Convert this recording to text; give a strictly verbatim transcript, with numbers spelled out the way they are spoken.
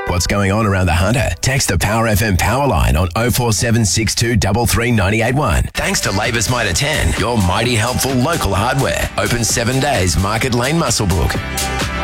What's going on around the Hunter? Text the Power F M power line on oh four seven six two three three nine eight one. Thanks to Labour's Mitre ten, your mighty helpful local hardware. Open seven days, Market Lane Muswellbrook.